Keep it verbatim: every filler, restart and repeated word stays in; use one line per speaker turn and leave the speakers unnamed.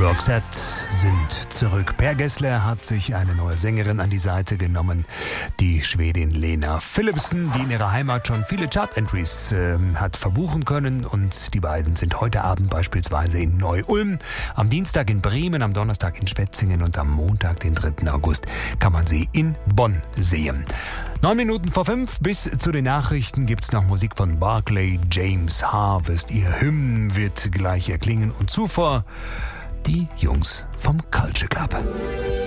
Roxette sind zurück. Per Gessler hat sich eine neue Sängerin an die Seite genommen, die Schwedin Lena Philipsson, die in ihrer Heimat schon viele Chart-Entries äh, hat verbuchen können. Und die beiden sind heute Abend beispielsweise in Neu-Ulm, am Dienstag in Bremen, am Donnerstag in Schwetzingen und am Montag, den dritten August, kann man sie in Bonn sehen. Neun Minuten vor fünf, bis zu den Nachrichten gibt's noch Musik von Barclay James Harvest. Ihr Hymn wird gleich erklingen und zuvor die Jungs vom Culture Club.